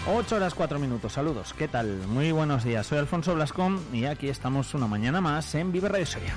8 horas 4 minutos, saludos, ¿qué tal? Muy buenos días, soy Alfonso Blascón y aquí estamos una mañana más en Vive Radio Soria.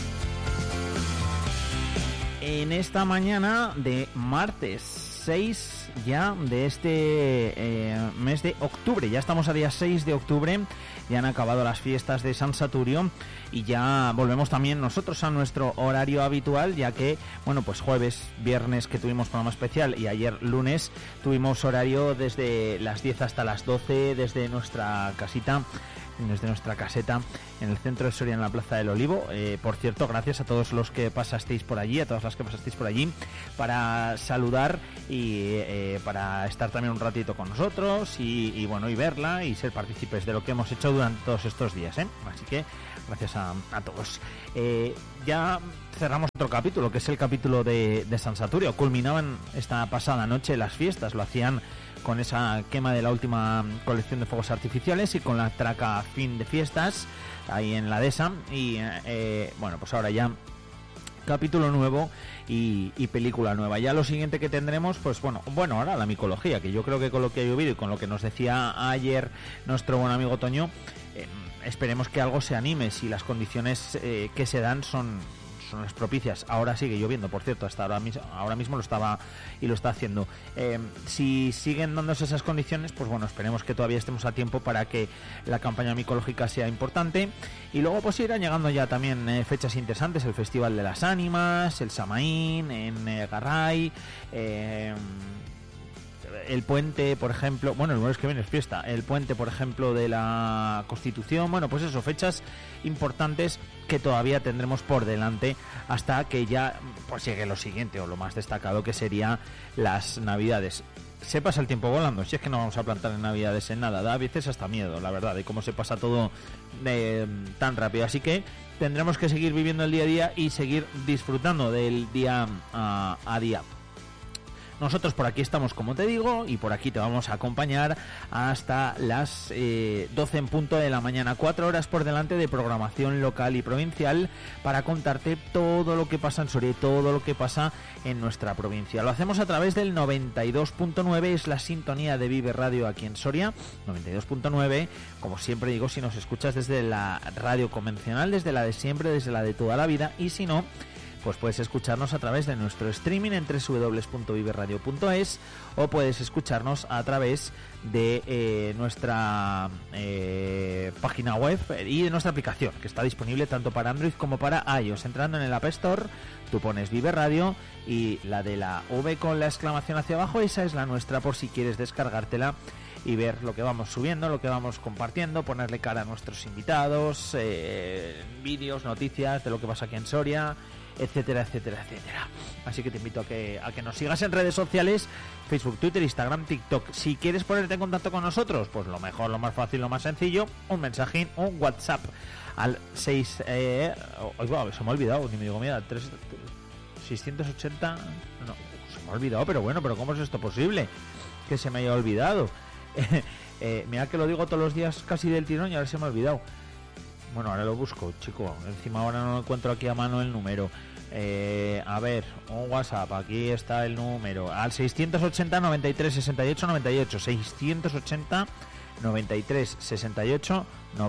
En esta mañana de martes 6 ya de este mes de octubre, ya estamos a día 6 de octubre, ya han acabado las fiestas de San Saturio y ya volvemos también nosotros a nuestro horario habitual, ya que, bueno, pues jueves, viernes que tuvimos programa especial y ayer lunes tuvimos horario desde las 10 hasta las 12 desde nuestra casita, desde nuestra caseta en el centro de Soria, en la Plaza del Olivo. Por cierto, gracias a todos los que pasasteis por allí, a todas las que pasasteis por allí, para saludar y para estar también un ratito con nosotros y bueno, y verla y ser partícipes de lo que hemos hecho durante todos estos días, así que gracias a todos. Ya cerramos otro capítulo, que es el capítulo de San Saturio. Culminaban esta pasada noche las fiestas, lo hacían con esa quema de la última colección de fuegos artificiales y con la traca fin de fiestas ahí en la dehesa y bueno, pues ahora ya capítulo nuevo y película nueva. Ya lo siguiente que tendremos, pues bueno, ahora la micología, que yo creo que con lo que ha llovido y con lo que nos decía ayer nuestro buen amigo Toño, esperemos que algo se anime si las condiciones que se dan son las propicias. Ahora sigue lloviendo, por cierto, hasta ahora mismo lo está haciendo. Si siguen dándose esas condiciones, pues bueno, esperemos que todavía estemos a tiempo para que la campaña micológica sea importante. Y luego pues irán llegando ya también fechas interesantes, el Festival de las Ánimas, el Samaín en Garray, el puente, por ejemplo, bueno, el lunes que viene es fiesta, el puente, por ejemplo, de la Constitución, bueno, pues eso, fechas importantes que todavía tendremos por delante hasta que ya pues llegue lo siguiente o lo más destacado, que sería las Navidades. Se pasa el tiempo volando, si es que no vamos a plantar en Navidades en nada, da a veces hasta miedo, la verdad, de cómo se pasa todo tan rápido, así que tendremos que seguir viviendo el día a día y seguir disfrutando del día a día. Nosotros por aquí estamos, como te digo, y por aquí te vamos a acompañar hasta las 12 en punto de la mañana. 4 horas por delante de programación local y provincial para contarte todo lo que pasa en Soria y todo lo que pasa en nuestra provincia. Lo hacemos a través del 92.9, es la sintonía de Vive Radio aquí en Soria. 92.9, como siempre digo, si nos escuchas desde la radio convencional, desde la de siempre, desde la de toda la vida, y si no, pues puedes escucharnos a través de nuestro streaming en www.viveradio.es o puedes escucharnos a través de nuestra página web y de nuestra aplicación, que está disponible tanto para Android como para iOS. Entrando en el App Store, tú pones Vive Radio y la de la V con la exclamación hacia abajo, esa es la nuestra, por si quieres descargártela y ver lo que vamos subiendo, lo que vamos compartiendo, ponerle cara a nuestros invitados, vídeos, noticias de lo que pasa aquí en Soria, etcétera, etcétera, etcétera. Así que te invito a que nos sigas en redes sociales, Facebook, Twitter, Instagram, TikTok. Si quieres ponerte en contacto con nosotros, pues lo mejor, lo más fácil, lo más sencillo, un mensajín, un WhatsApp al 6... se me ha olvidado, ni me digo, mira, 680... No, se me ha olvidado, pero bueno, pero ¿cómo es esto posible? Que se me haya olvidado. Mira que lo digo todos los días casi del tirón y ahora se me ha olvidado. Bueno, ahora lo busco, chico. Encima ahora no encuentro aquí a mano el número. A ver, un WhatsApp, aquí está el número. Al 680 93 68 98. 680 93 68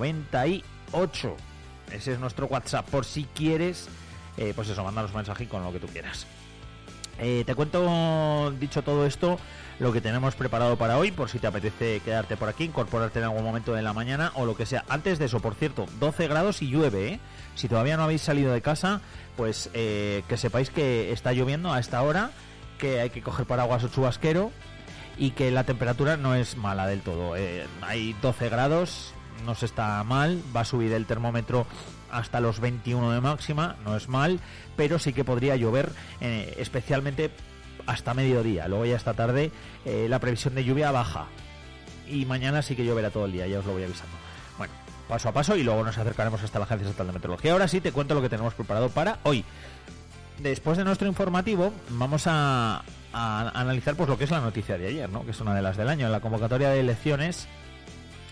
98. Ese es nuestro WhatsApp, por si quieres, pues eso, mandaros mensaje con lo que tú quieras. Te cuento, dicho todo esto, lo que tenemos preparado para hoy, por si te apetece quedarte por aquí, incorporarte en algún momento de la mañana o lo que sea. Antes de eso, por cierto, 12 grados y llueve, Si todavía no habéis salido de casa, pues que sepáis que está lloviendo a esta hora, que hay que coger paraguas o chubasquero y que la temperatura no es mala del todo. Hay 12 grados, no se está mal, va a subir el termómetro hasta los 21 de máxima, no es mal, pero sí que podría llover, especialmente hasta mediodía. Luego ya esta tarde la previsión de lluvia baja y mañana sí que lloverá todo el día, ya os lo voy avisando. Bueno, paso a paso y luego nos acercaremos hasta la Agencia Estatal de Meteorología. Ahora sí te cuento lo que tenemos preparado para hoy. Después de nuestro informativo vamos a analizar pues lo que es la noticia de ayer, ¿no? Que es una de las del año. En la convocatoria de elecciones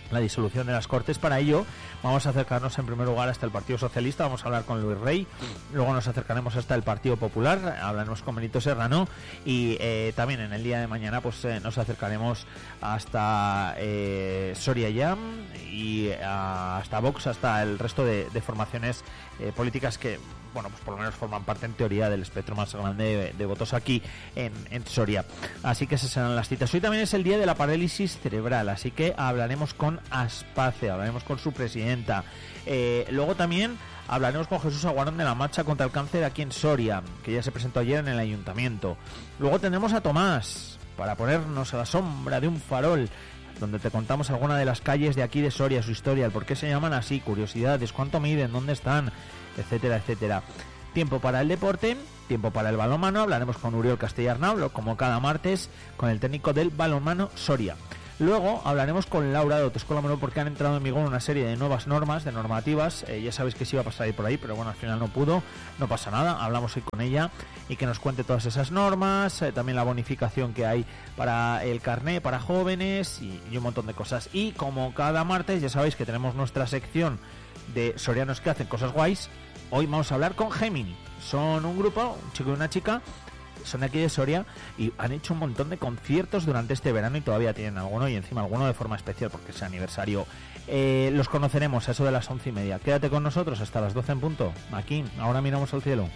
la disolución de las Cortes. Para ello vamos a acercarnos en primer lugar hasta el Partido Socialista, vamos a hablar con Luis Rey, luego nos acercaremos hasta el Partido Popular, hablaremos con Benito Serrano y también en el día de mañana pues nos acercaremos hasta Soria ya y hasta Vox, hasta el resto de formaciones políticas que, bueno, pues por lo menos forman parte en teoría del espectro más grande de votos aquí en Soria. Así que esas serán las citas. Hoy también es el día de la parálisis cerebral, así que hablaremos con Aspace, hablaremos con su presidenta. Luego también hablaremos con Jesús Aguarón de la marcha contra el cáncer aquí en Soria, que ya se presentó ayer en el ayuntamiento. Luego tendremos a Tomás para ponernos a la sombra de un farol, donde te contamos alguna de las calles de aquí de Soria, su historia, el por qué se llaman así, curiosidades, cuánto miden, dónde están, etcétera, etcétera. Tiempo para el deporte, tiempo para el balonmano, hablaremos con Uriol Castellarnau, como cada martes, con el técnico del balonmano Soria. Luego hablaremos con Laura de Autoescuela Menor porque han entrado en vigor una serie de nuevas normas, de normativas. Ya sabéis que sí iba a pasar ahí por ahí, pero bueno, al final no pudo, no pasa nada. Hablamos hoy con ella y que nos cuente todas esas normas, también la bonificación que hay para el carné para jóvenes y un montón de cosas. Y como cada martes, ya sabéis que tenemos nuestra sección de sorianos que hacen cosas guays. Hoy vamos a hablar con Gemini. Son un grupo, un chico y una chica, son de aquí de Soria y han hecho un montón de conciertos durante este verano y todavía tienen alguno, y encima alguno de forma especial porque es aniversario. Los conoceremos a eso de las 11:30. Quédate con nosotros hasta las 12 en punto. Aquí, ahora miramos al cielo.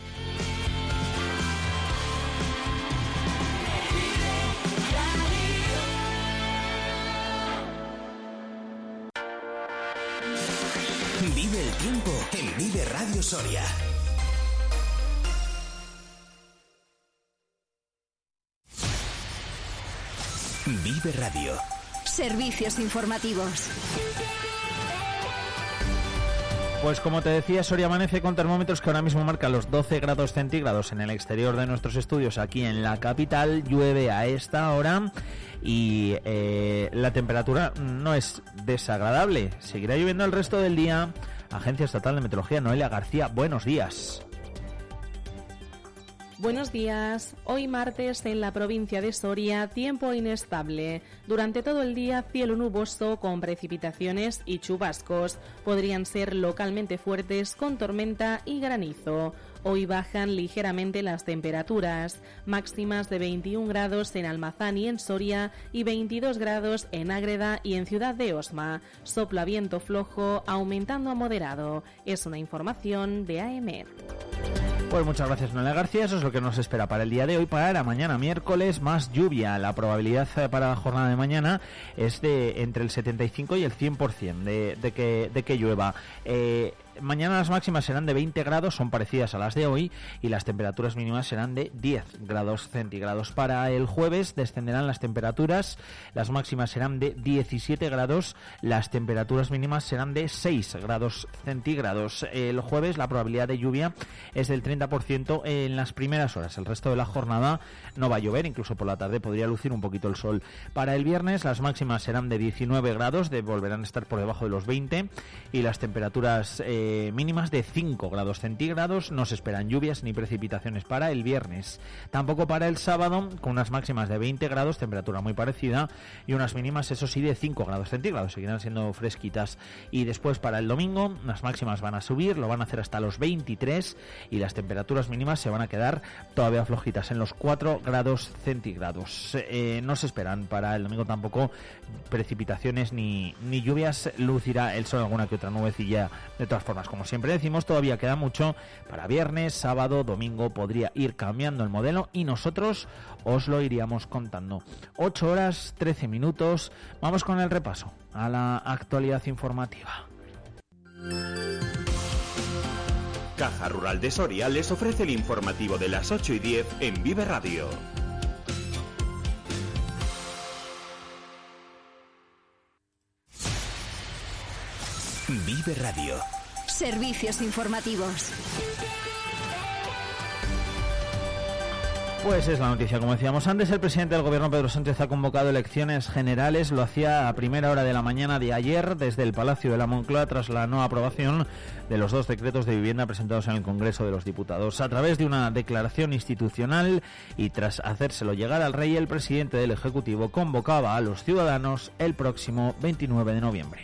Vive el tiempo en Vive Radio Soria. Vive Radio. Servicios informativos. Pues como te decía, Soria amanece con termómetros que ahora mismo marcan los 12 grados centígrados en el exterior de nuestros estudios aquí en la capital. Llueve a esta hora y la temperatura no es desagradable. Seguirá lloviendo el resto del día. Agencia Estatal de Meteorología, Noelia García, buenos días. Buenos días. Hoy martes en la provincia de Soria, tiempo inestable. Durante todo el día, cielo nuboso con precipitaciones y chubascos. Podrían ser localmente fuertes con tormenta y granizo. Hoy bajan ligeramente las temperaturas, máximas de 21 grados en Almazán y en Soria y 22 grados en Ágreda y en Ciudad de Osma. Sopla viento flojo, aumentando a moderado. Es una información de AEMET. Pues muchas gracias, Noelia García. Eso es lo que nos espera para el día de hoy. Para mañana miércoles, más lluvia. La probabilidad para la jornada de mañana es de entre el 75 y el 100% de que llueva. Mañana las máximas serán de 20 grados, son parecidas a las de hoy, y las temperaturas mínimas serán de 10 grados centígrados. Para el jueves descenderán las temperaturas, las máximas serán de 17 grados, las temperaturas mínimas serán de 6 grados centígrados. El jueves la probabilidad de lluvia es del 30% en las primeras horas. El resto de la jornada no va a llover, incluso por la tarde podría lucir un poquito el sol. Para el viernes las máximas serán de 19 grados, volverán a estar por debajo de los 20, y las temperaturas mínimas de 5 grados centígrados. No se esperan lluvias ni precipitaciones para el viernes. Tampoco para el sábado, con unas máximas de 20 grados, temperatura muy parecida, y unas mínimas, eso sí, de 5 grados centígrados. Seguirán siendo fresquitas. Y después para el domingo, las máximas van a subir, lo van a hacer hasta los 23, y las temperaturas mínimas se van a quedar todavía flojitas en los 4 grados centígrados. No se esperan para el domingo tampoco precipitaciones ni lluvias. Lucirá el sol, alguna que otra nubecilla. De todas formas, como siempre decimos, todavía queda mucho para viernes, sábado, domingo. Podría ir cambiando el modelo y nosotros os lo iríamos contando. 8 horas 13 minutos. Vamos con el repaso a la actualidad informativa. Caja Rural de Soria les ofrece el informativo de las 8:10 en Vive Radio. Vive Radio. Servicios informativos. Pues es la noticia, como decíamos antes. El presidente del gobierno, Pedro Sánchez, ha convocado elecciones generales. Lo hacía a primera hora de la mañana de ayer desde el Palacio de la Moncloa tras la no aprobación de los 2 decretos de vivienda presentados en el Congreso de los Diputados. A través de una declaración institucional y tras hacérselo llegar al rey, el presidente del Ejecutivo convocaba a los ciudadanos el próximo 29 de noviembre.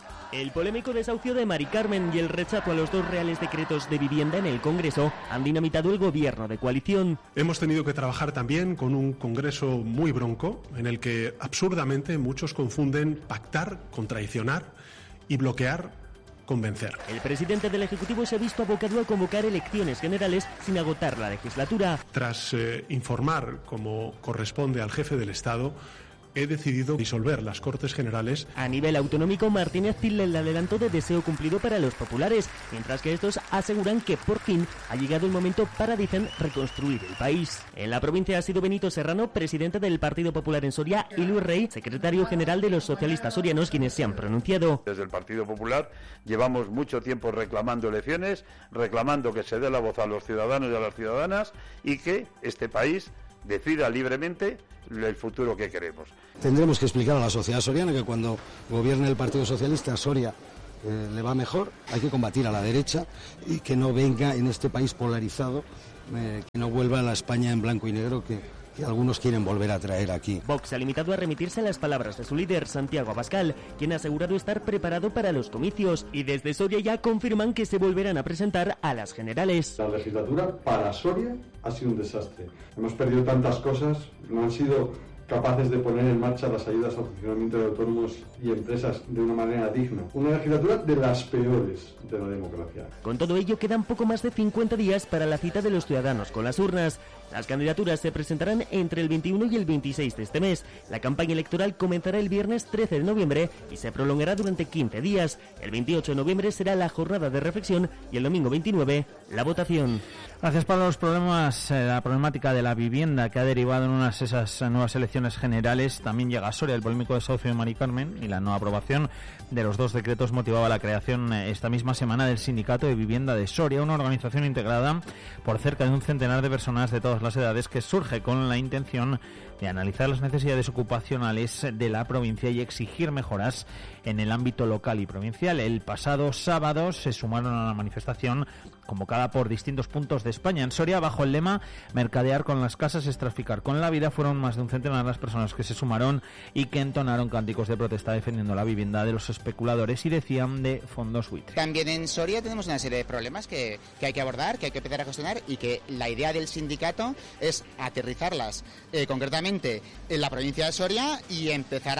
El polémico desahucio de Mari Carmen y el rechazo a los 2 reales decretos de vivienda en el Congreso han dinamitado el gobierno de coalición. Hemos tenido que trabajar también con un Congreso muy bronco, en el que absurdamente muchos confunden pactar con traicionar y bloquear con vencer. El presidente del Ejecutivo se ha visto abocado a convocar elecciones generales sin agotar la legislatura. Tras informar, como corresponde al jefe del Estado, he decidido disolver las Cortes Generales. A nivel autonómico, Martínez tilda el adelanto de deseo cumplido para los populares, mientras que estos aseguran que por fin ha llegado el momento para, dicen, reconstruir el país. En la provincia ha sido Benito Serrano, presidente del Partido Popular en Soria, y Luis Rey, secretario general de los socialistas sorianos, quienes se han pronunciado. Desde el Partido Popular llevamos mucho tiempo reclamando elecciones, reclamando que se dé la voz a los ciudadanos y a las ciudadanas y que este país decida libremente el futuro que queremos. Tendremos que explicar a la sociedad soriana que cuando gobierne el Partido Socialista, Soria le va mejor. Hay que combatir a la derecha y que no venga en este país polarizado, que no vuelva a la España en blanco y negro que algunos quieren volver a traer aquí. Vox ha limitado a remitirse a las palabras de su líder, Santiago Abascal, quien ha asegurado estar preparado para los comicios, y desde Soria ya confirman que se volverán a presentar a las generales. La legislatura para Soria ha sido un desastre. Hemos perdido tantas cosas, no han sido capaces de poner en marcha las ayudas al funcionamiento de autónomos y empresas de una manera digna. Una legislatura de las peores de la democracia. Con todo ello, quedan poco más de 50 días para la cita de los ciudadanos con las urnas. Las candidaturas se presentarán entre el 21 y el 26 de este mes. La campaña electoral comenzará el viernes 13 de noviembre y se prolongará durante 15 días. El 28 de noviembre será la jornada de reflexión y el domingo 29 la votación. Gracias. Para los problemas, la problemática de la vivienda que ha derivado en esas nuevas elecciones generales, también llega a Soria el polémico desahucio de Mari Carmen y la no aprobación de los 2 decretos motivaba la creación esta misma semana del Sindicato de Vivienda de Soria, una organización integrada por cerca de un centenar de personas de todas las edades que surge con la intención de analizar las necesidades ocupacionales de la provincia y exigir mejoras en el ámbito local y provincial. El pasado sábado se sumaron a la manifestación convocada por distintos puntos de España. En Soria, bajo el lema "Mercadear con las casas es traficar con la vida", fueron más de un centenar las personas que se sumaron y que entonaron cánticos de protesta defendiendo la vivienda de los especuladores y decían de fondos buitre. También en Soria tenemos una serie de problemas que hay que abordar, que hay que empezar a gestionar y que la idea del sindicato es aterrizarlas concretamente en la provincia de Soria y empezar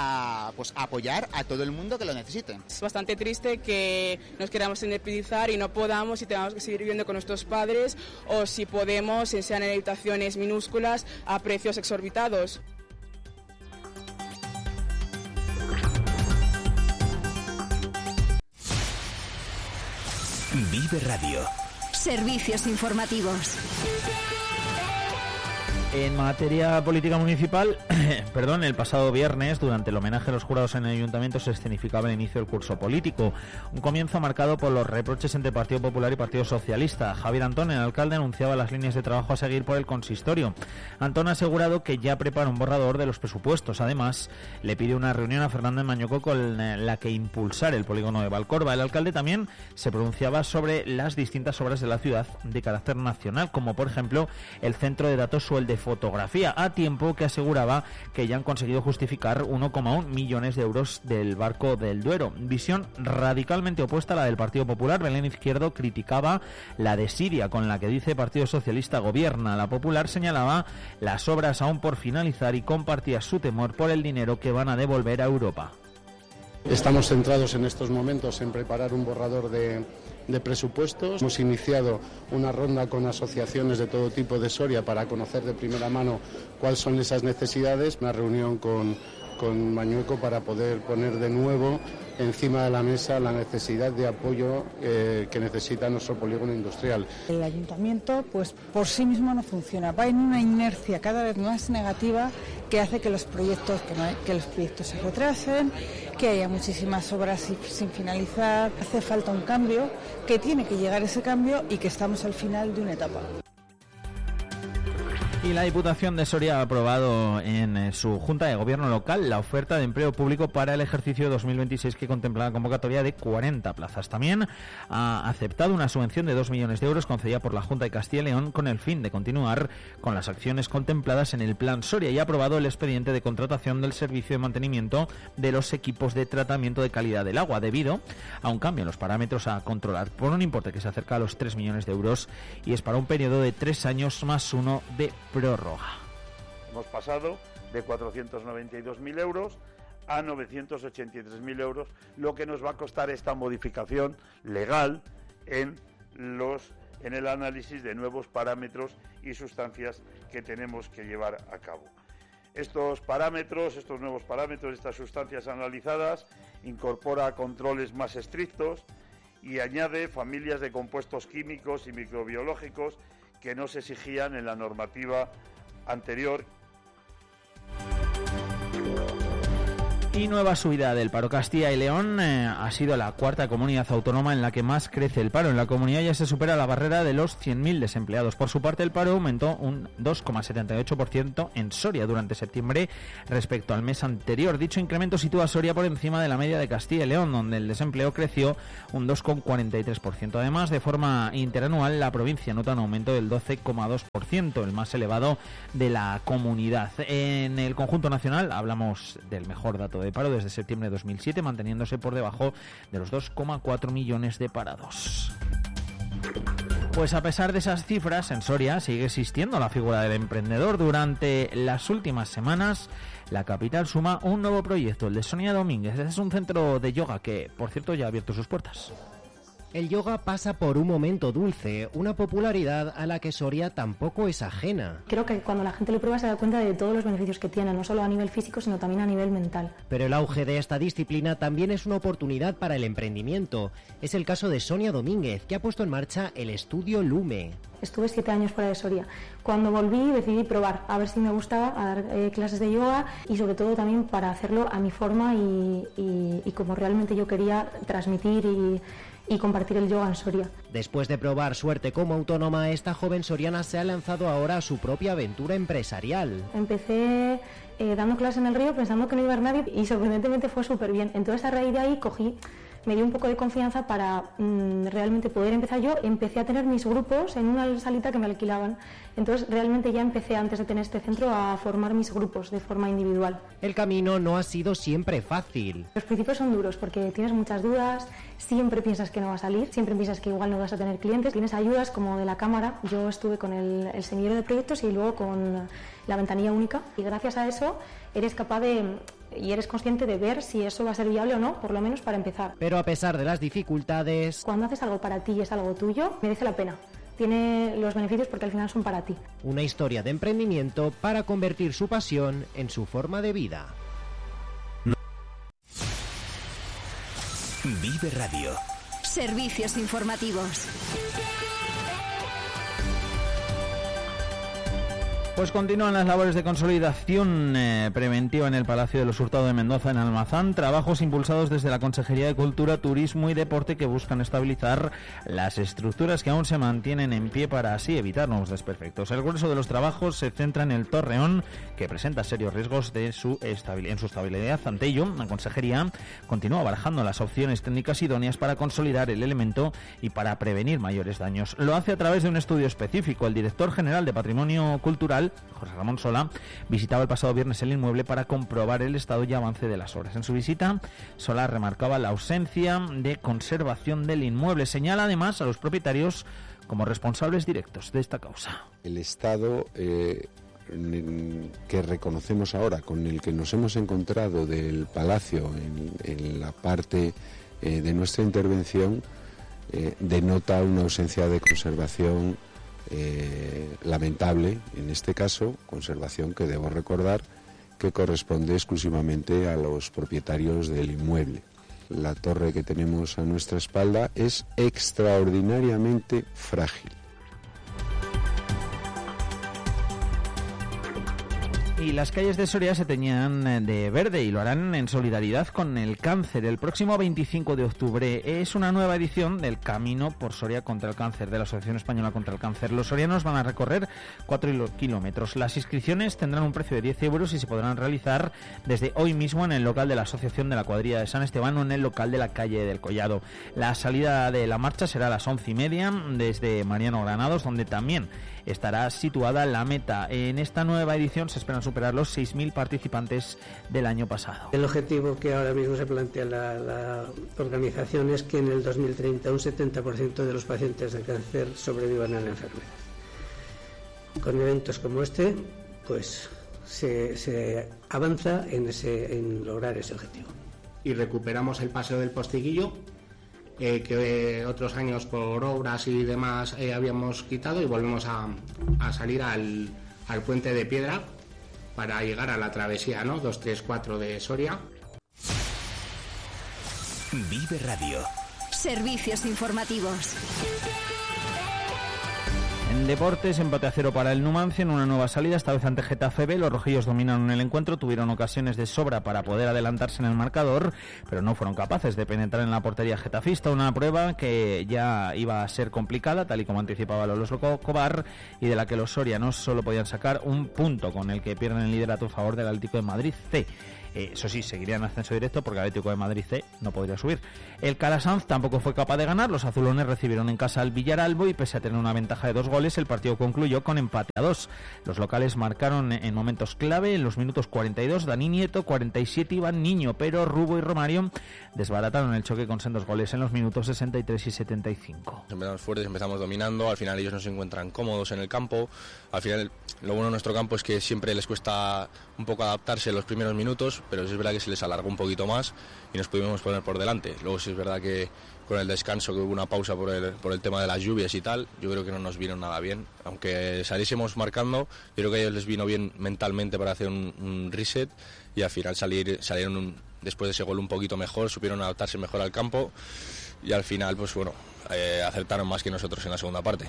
a apoyar a todo el mundo que lo necesite. Es bastante triste que nos queramos independizar y no podamos y tengamos que seguir viviendo con nuestros padres, o si podemos, sean en habitaciones minúsculas a precios exorbitados. Vive Radio. Servicios informativos. En materia política municipal, el pasado viernes, durante el homenaje a los jurados en el Ayuntamiento, se escenificaba el inicio del curso político. Un comienzo marcado por los reproches entre Partido Popular y Partido Socialista. Javier Antón, el alcalde, anunciaba las líneas de trabajo a seguir por el consistorio. Antón ha asegurado que ya prepara un borrador de los presupuestos. Además, le pide una reunión a Fernández Mañueco con la que impulsar el polígono de Valcorba. El alcalde también se pronunciaba sobre las distintas obras de la ciudad de carácter nacional, como por ejemplo el Centro de Datos o el de Fotografía, a tiempo que aseguraba que ya han conseguido justificar 1,1 millones de euros del Barco del Duero. Visión radicalmente opuesta a la del Partido Popular. Belén Izquierdo criticaba la desidia con la que dice Partido Socialista gobierna. La Popular señalaba las obras aún por finalizar y compartía su temor por el dinero que van a devolver a Europa. Estamos centrados en estos momentos en preparar un borrador de presupuestos. Hemos iniciado una ronda con asociaciones de todo tipo de Soria para conocer de primera mano cuáles son esas necesidades. Una reunión con Mañueco para poder poner de nuevo encima de la mesa la necesidad de apoyo que necesita nuestro polígono industrial. El ayuntamiento pues por sí mismo no funciona, va en una inercia cada vez más negativa que hace que los proyectos se retrasen, que haya muchísimas obras sin finalizar. Hace falta un cambio, que tiene que llegar ese cambio y que estamos al final de una etapa. Y Y la Diputación de Soria ha aprobado en su Junta de Gobierno local la oferta de empleo público para el ejercicio 2026 que contempla la convocatoria de 40 plazas. También ha aceptado una subvención de 2 millones de euros concedida por la Junta de Castilla y León con el fin de continuar con las acciones contempladas en el Plan Soria y ha aprobado el expediente de contratación del servicio de mantenimiento de los equipos de tratamiento de calidad del agua debido a un cambio en los parámetros a controlar por un importe que se acerca a los 3 millones de euros y es para un periodo de 3 años más 1 de prórroga. Hemos pasado de 492.000 euros a 983.000 euros, lo que nos va a costar esta modificación legal en el análisis de nuevos parámetros y sustancias que tenemos que llevar a cabo. Estos nuevos parámetros, estas sustancias analizadas, incorpora controles más estrictos y añade familias de compuestos químicos y microbiológicos que no se exigían en la normativa anterior. Y nueva subida del paro. Castilla y León ha sido la cuarta comunidad autónoma en la que más crece el paro. En la comunidad ya se supera la barrera de los 100.000 desempleados. Por su parte, el paro aumentó un 2,78% en Soria durante septiembre respecto al mes anterior. Dicho incremento sitúa a Soria por encima de la media de Castilla y León, donde el desempleo creció un 2,43%. Además, de forma interanual, la provincia nota un aumento del 12,2%, el más elevado de la comunidad. En el conjunto nacional hablamos del mejor dato de paro desde septiembre de 2007, manteniéndose por debajo de los 2,4 millones de parados. Pues a pesar de esas cifras, en Soria sigue existiendo la figura del emprendedor. Durante las últimas semanas, la capital suma un nuevo proyecto, el de Sonia Domínguez. Es un centro de yoga que, por cierto, ya ha abierto sus puertas. El yoga pasa por un momento dulce, una popularidad a la que Soria tampoco es ajena. Creo que cuando la gente lo prueba se da cuenta de todos los beneficios que tiene, no solo a nivel físico, sino también a nivel mental. Pero el auge de esta disciplina también es una oportunidad para el emprendimiento. Es el caso de Sonia Domínguez, que ha puesto en marcha el estudio Lume. Estuve 7 años fuera de Soria. Cuando volví decidí probar, a ver si me gustaba, a dar clases de yoga y sobre todo también para hacerlo a mi forma y como realmente yo quería transmitir y compartir el yoga en Soria. Después de probar suerte como autónoma, esta joven soriana se ha lanzado ahora a su propia aventura empresarial. Empecé dando clases en el río pensando que no iba a haber nadie y sorprendentemente fue súper bien. Entonces a raíz de ahí me dio un poco de confianza para realmente poder empezar yo. Empecé a tener mis grupos en una salita que me alquilaban. Entonces realmente ya empecé antes de tener este centro a formar mis grupos de forma individual. El camino no ha sido siempre fácil. Los principios son duros porque tienes muchas dudas, siempre piensas que no va a salir, siempre piensas que igual no vas a tener clientes. Tienes ayudas como de la cámara. Yo estuve con el semillero de proyectos y luego con la ventanilla única y gracias a eso eres capaz y eres consciente de ver si eso va a ser viable o no, por lo menos para empezar. Pero a pesar de las dificultades, cuando haces algo para ti y es algo tuyo, merece la pena. Tiene los beneficios porque al final son para ti. Una historia de emprendimiento para convertir su pasión en su forma de vida. Vive Radio. Servicios informativos. Pues continúan las labores de consolidación preventiva en el Palacio de los Hurtado de Mendoza, en Almazán, trabajos impulsados desde la Consejería de Cultura, Turismo y Deporte que buscan estabilizar las estructuras que aún se mantienen en pie para así evitar nuevos desperfectos. El grueso de los trabajos se centra en el torreón, que presenta serios riesgos en su estabilidad. Ante ello, la Consejería continúa barajando las opciones técnicas idóneas para consolidar el elemento y para prevenir mayores daños. Lo hace a través de un estudio específico. El director general de Patrimonio Cultural, José Ramón Sola, visitaba el pasado viernes el inmueble para comprobar el estado y avance de las obras. En su visita, Sola remarcaba la ausencia de conservación del inmueble. Señala además a los propietarios como responsables directos de esta causa. El estado que reconocemos ahora, con el que nos hemos encontrado del Palacio en la parte de nuestra intervención, denota una ausencia de conservación lamentable, en este caso, conservación que debo recordar que corresponde exclusivamente a los propietarios del inmueble. La torre que tenemos a nuestra espalda es extraordinariamente frágil. Y las calles de Soria se teñían de verde y lo harán en solidaridad con el cáncer. El próximo 25 de octubre es una nueva edición del Camino por Soria contra el Cáncer, de la Asociación Española contra el Cáncer. Los sorianos van a recorrer 4 kilómetros. Las inscripciones tendrán un precio de 10 euros y se podrán realizar desde hoy mismo en el local de la Asociación de la Cuadrilla de San Esteban o en el local de la calle del Collado. La salida de la marcha será a las 11:30 desde Mariano Granados, donde también estará situada la meta. En esta nueva edición se esperan superar los 6.000 participantes del año pasado. El objetivo que ahora mismo se plantea la organización es que en el 2030 un 70% de los pacientes de cáncer sobrevivan a la enfermedad. Con eventos como este, pues se avanza en lograr ese objetivo. Y recuperamos el paseo del Postiguillo, que otros años por obras y demás habíamos quitado, y volvemos a salir al puente de piedra para llegar a la travesía, ¿no? 234 de Soria. Vive Radio. Servicios informativos. En deportes, empate a 0 para el Numancia en una nueva salida, esta vez ante Getafe B. Los rojillos dominaron el encuentro, tuvieron ocasiones de sobra para poder adelantarse en el marcador, pero no fueron capaces de penetrar en la portería getafista, una prueba que ya iba a ser complicada, tal y como anticipaba Lolo Escobar, y de la que los sorianos solo podían sacar un punto, con el que pierden el liderato en favor del Atlético de Madrid C. Eso sí, seguirían en ascenso directo porque el Atlético de Madrid C no podría subir. El Calasanz tampoco fue capaz de ganar. Los azulones recibieron en casa al Villaralbo y pese a tener una ventaja de 2 goles, el partido concluyó con empate a 2. Los locales marcaron en momentos clave. En los minutos 42 Dani Nieto, 47 Iván Niño, pero Rubo y Romario desbarataron el choque con sendos goles en los minutos 63 y 75. Empezamos fuertes, empezamos dominando, al final ellos no se encuentran cómodos en el campo. Al final lo bueno de nuestro campo es que siempre les cuesta un poco adaptarse en los primeros minutos, pero es verdad que se les alargó un poquito más y nos pudimos poner por delante. Luego sí es verdad que con el descanso, que hubo una pausa por el tema de las lluvias y tal, yo creo que no nos vino nada bien. Aunque saliésemos marcando, yo creo que a ellos les vino bien mentalmente para hacer un reset y al final salieron después de ese gol un poquito mejor, supieron adaptarse mejor al campo y al final pues bueno, acertaron más que nosotros en la segunda parte.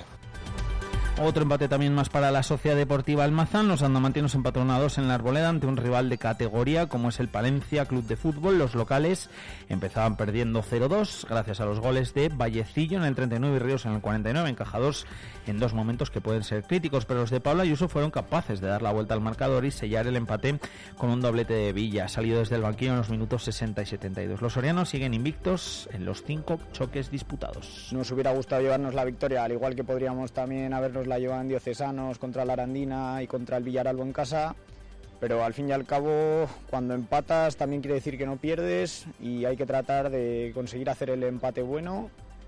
Otro empate también más para la Sociedad Deportiva Almazán. Los andamantinos empataron a 2 en la Arboleda ante un rival de categoría como es el Palencia Club de Fútbol. Los locales empezaban perdiendo 0-2 gracias a los goles de Vallecillo en el 39 y Ríos en el 49, encajados en 2 momentos que pueden ser críticos, pero los de Pablo Ayuso fueron capaces de dar la vuelta al marcador y sellar el empate con un doblete de Villa, salido desde el banquillo en los minutos 60 y 72. Los sorianos siguen invictos en los 5 choques disputados. Nos hubiera gustado llevarnos la victoria, al igual que podríamos también habernos la llevado en Diocesanos contra la Arandina y contra el Villaralbo en casa, pero al fin y al cabo cuando empatas también quiere decir que no pierdes y hay que tratar de conseguir hacer el empate bueno,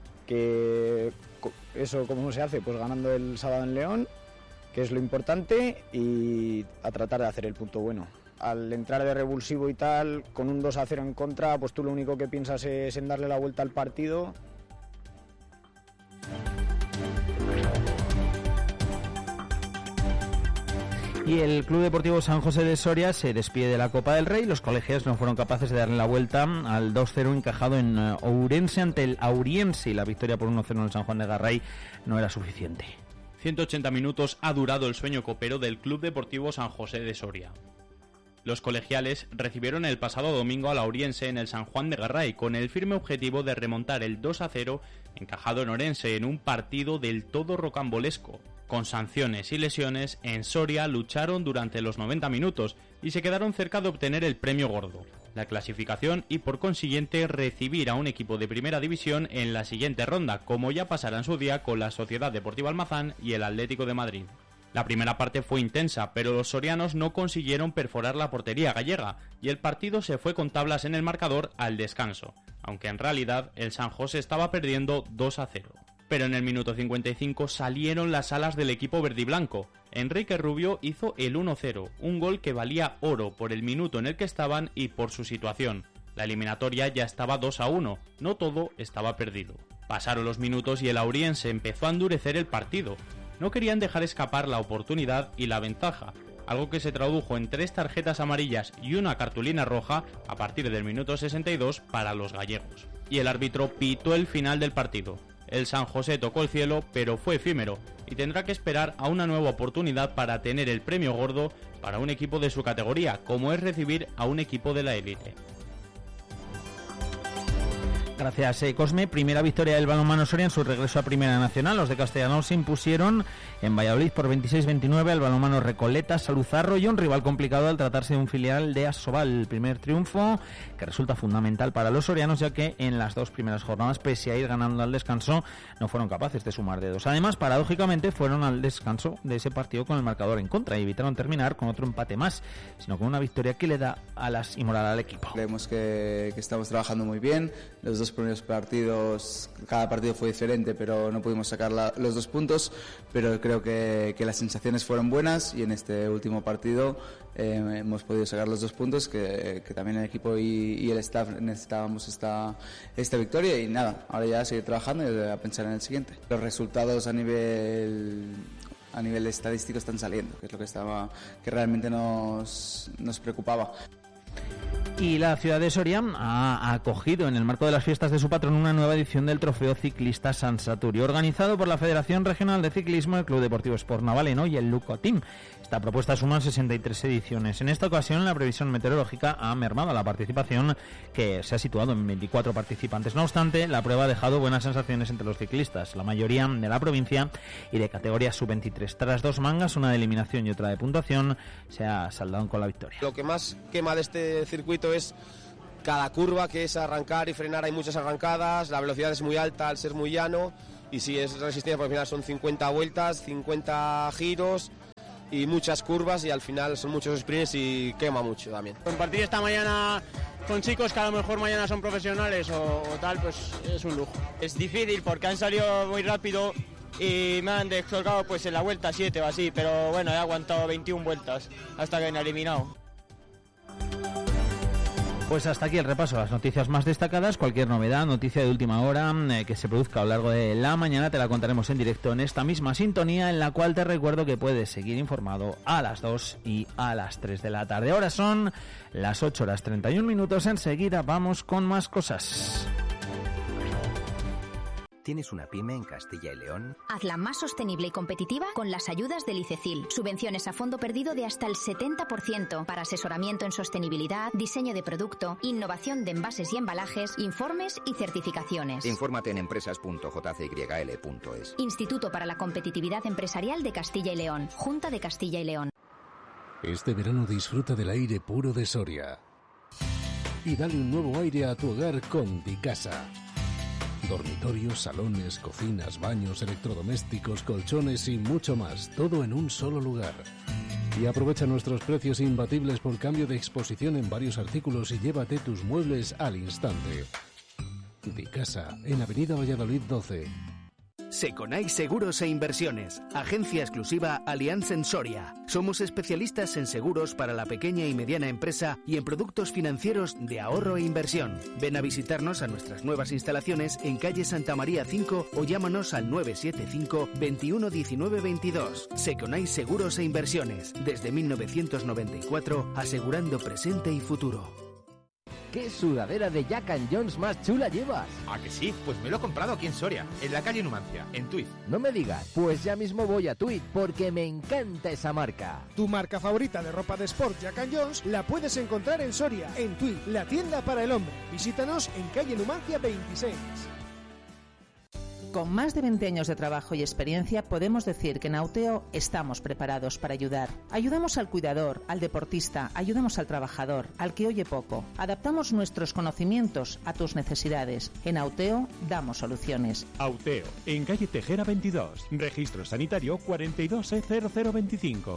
que eso ¿cómo se hace? Pues ganando el sábado en León, que es lo importante, y a tratar de hacer el punto bueno. Al entrar de revulsivo y tal, con un 2-0 en contra, pues tú lo único que piensas es en darle la vuelta al partido. Y el Club Deportivo San José de Soria se despide de la Copa del Rey. Los colegios no fueron capaces de darle la vuelta al 2-0 encajado en Ourense ante el Auriense, y la victoria por 1-0 en el San Juan de Garray no era suficiente. 180 minutos ha durado el sueño copero del Club Deportivo San José de Soria. Los colegiales recibieron el pasado domingo al Auriense en el San Juan de Garray con el firme objetivo de remontar el 2-0 encajado en Orense en un partido del todo rocambolesco. Con sanciones y lesiones, en Soria lucharon durante los 90 minutos y se quedaron cerca de obtener el premio gordo, la clasificación, y por consiguiente recibir a un equipo de primera división en la siguiente ronda, como ya pasará en su día con la Sociedad Deportiva Almazán y el Atlético de Madrid. La primera parte fue intensa, pero los sorianos no consiguieron perforar la portería gallega y el partido se fue con tablas en el marcador al descanso, aunque en realidad el San José estaba perdiendo 2-0. Pero en el minuto 55 salieron las alas del equipo verdiblanco. Enrique Rubio hizo el 1-0, un gol que valía oro por el minuto en el que estaban y por su situación. La eliminatoria ya estaba 2-1, no todo estaba perdido. Pasaron los minutos y el Auriense empezó a endurecer el partido. No querían dejar escapar la oportunidad y la ventaja, algo que se tradujo en 3 tarjetas amarillas y una cartulina roja a partir del minuto 62 para los gallegos. Y el árbitro pitó el final del partido. El San José tocó el cielo, pero fue efímero, y tendrá que esperar a una nueva oportunidad para tener el premio gordo para un equipo de su categoría, como es recibir a un equipo de la élite. Gracias, Cosme. Primera victoria del balonmano Soria en su regreso a Primera Nacional. Los de Castellanos se impusieron en Valladolid por 26-29 al balonmano Recoleta Saluzarro, un rival complicado al tratarse de un filial de Asobal. El primer triunfo que resulta fundamental para los sorianos, ya que en las dos primeras jornadas, pese a ir ganando al descanso, no fueron capaces de sumar dedos. Además, paradójicamente, fueron al descanso de ese partido con el marcador en contra y evitaron terminar con otro empate más, sino con una victoria que le da alas y moral al equipo. Creemos que estamos trabajando muy bien. Los dos primeros partidos, cada partido fue diferente, pero no pudimos sacar los 2 puntos, pero creo que las sensaciones fueron buenas y en este último partido hemos podido sacar los 2 puntos que también el equipo y el staff necesitábamos esta victoria, y nada, ahora ya a seguir trabajando y a pensar en el siguiente. Los resultados a nivel estadístico están saliendo, que es lo que realmente nos preocupaba. Y la ciudad de Soria ha acogido en el marco de las fiestas de su patrón una nueva edición del Trofeo Ciclista San Saturio, organizado por la Federación Regional de Ciclismo, el Club Deportivo Sport Navaleno y el Luco Team. Esta propuesta suma 63 ediciones. En esta ocasión la previsión meteorológica ha mermado la participación, que se ha situado en 24 participantes. No obstante, la prueba ha dejado buenas sensaciones entre los ciclistas, la mayoría de la provincia y de categoría sub-23. Tras 2 mangas, una de eliminación y otra de puntuación, se ha saldado con la victoria. Lo que más quema de este circuito es cada curva, que es arrancar y frenar. Hay muchas arrancadas, la velocidad es muy alta al ser muy llano, y si es resistencia, porque al final son 50 vueltas, 50 giros y muchas curvas, y al final son muchos sprints y quema mucho también. Compartir esta mañana con chicos que a lo mejor mañana son profesionales o tal, pues es un lujo. Es difícil porque han salido muy rápido y me han descolgado pues en la vuelta 7 o así, pero bueno, he aguantado 21 vueltas hasta que me han eliminado. Pues hasta aquí el repaso de las noticias más destacadas. Cualquier novedad, noticia de última hora que se produzca a lo largo de la mañana, te la contaremos en directo en esta misma sintonía, en la cual te recuerdo que puedes seguir informado a las 2 y a las 3 de la tarde. Ahora son las 8:31. Enseguida vamos con más cosas. ¿Tienes una pyme en Castilla y León? Hazla más sostenible y competitiva con las ayudas del ICECIL. Subvenciones a fondo perdido de hasta el 70% para asesoramiento en sostenibilidad, diseño de producto, innovación de envases y embalajes, informes y certificaciones. Infórmate en empresas.jcyl.es. Instituto para la Competitividad Empresarial de Castilla y León. Junta de Castilla y León. Este verano disfruta del aire puro de Soria. Y dale un nuevo aire a tu hogar con Dicasa. Dormitorios, salones, cocinas, baños, electrodomésticos, colchones y mucho más, todo en un solo lugar. Y aprovecha nuestros precios imbatibles por cambio de exposición en varios artículos y llévate tus muebles al instante. Dicasa, en Avenida Valladolid 12. Seconai Seguros e Inversiones, agencia exclusiva Allianz en Soria. Somos especialistas en seguros para la pequeña y mediana empresa y en productos financieros de ahorro e inversión. Ven a visitarnos a nuestras nuevas instalaciones en calle Santa María 5 o llámanos al 975 21 19 22. Seconai Seguros e Inversiones, desde 1994, asegurando presente y futuro. ¿Qué sudadera de Jack & Jones más chula llevas? ¿A que sí? Pues me lo he comprado aquí en Soria, en la calle Numancia, en Tuit. No me digas, pues ya mismo voy a Tuit, porque me encanta esa marca. Tu marca favorita de ropa de sport Jack & Jones la puedes encontrar en Soria, en Tuit, la tienda para el hombre. Visítanos en calle Numancia 26. Con más de 20 años de trabajo y experiencia, podemos decir que en Auteo estamos preparados para ayudar. Ayudamos al cuidador, al deportista, ayudamos al trabajador, al que oye poco. Adaptamos nuestros conocimientos a tus necesidades. En Auteo damos soluciones. Auteo, en calle Tejera 22, registro sanitario 42E0025.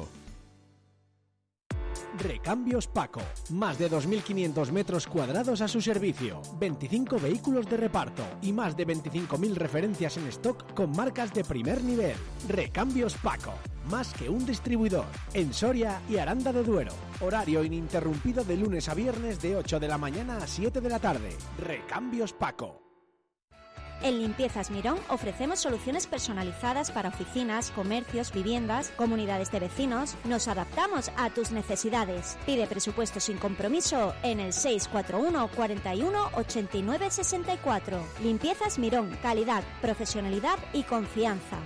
Recambios Paco. Más de 2.500 metros cuadrados a su servicio, 25 vehículos de reparto y más de 25.000 referencias en stock con marcas de primer nivel. Recambios Paco. Más que un distribuidor. En Soria y Aranda de Duero. Horario ininterrumpido de lunes a viernes de 8 de la mañana a 7 de la tarde. Recambios Paco. En Limpiezas Mirón ofrecemos soluciones personalizadas para oficinas, comercios, viviendas, comunidades de vecinos. Nos adaptamos a tus necesidades. Pide presupuesto sin compromiso en el 641 41 89 64. Limpiezas Mirón, calidad, profesionalidad y confianza.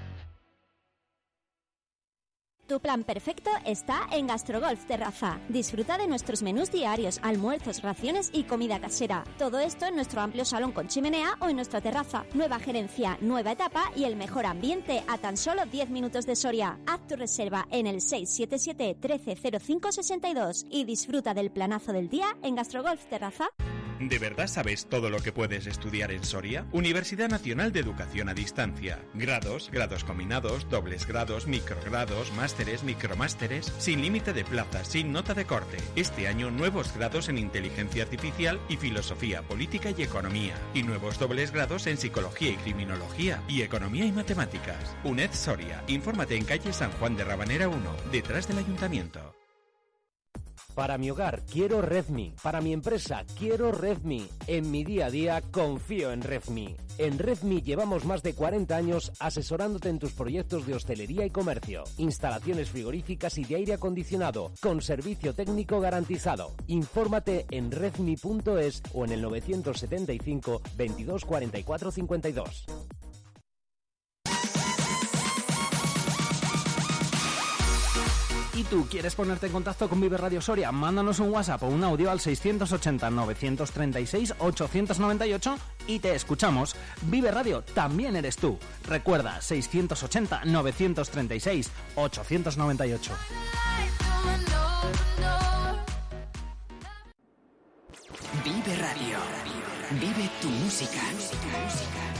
Tu plan perfecto está en Gastrogolf Terraza. Disfruta de nuestros menús diarios, almuerzos, raciones y comida casera. Todo esto en nuestro amplio salón con chimenea o en nuestra terraza. Nueva gerencia, nueva etapa y el mejor ambiente a tan solo 10 minutos de Soria. Haz tu reserva en el 677 1305 62 y disfruta del planazo del día en Gastrogolf Terraza. ¿De verdad sabes todo lo que puedes estudiar en Soria? Universidad Nacional de Educación a Distancia. Grados, grados combinados, dobles grados, microgrados, másteres, micromásteres, sin límite de plazas, sin nota de corte. Este año nuevos grados en Inteligencia Artificial y Filosofía Política y Economía. Y nuevos dobles grados en Psicología y Criminología y Economía y Matemáticas. UNED Soria. Infórmate en calle San Juan de Rabanera 1, detrás del Ayuntamiento. Para mi hogar quiero Redmi, para mi empresa quiero Redmi, en mi día a día confío en Redmi. En Redmi llevamos más de 40 años asesorándote en tus proyectos de hostelería y comercio, instalaciones frigoríficas y de aire acondicionado, con servicio técnico garantizado. Infórmate en redmi.es o en el 975 22 44 52. ¿Y tú quieres ponerte en contacto con Vive Radio Soria? Mándanos un WhatsApp o un audio al 680-936-898 y te escuchamos. Vive Radio también eres tú. Recuerda, 680-936-898. Vive Radio. Vive tu música.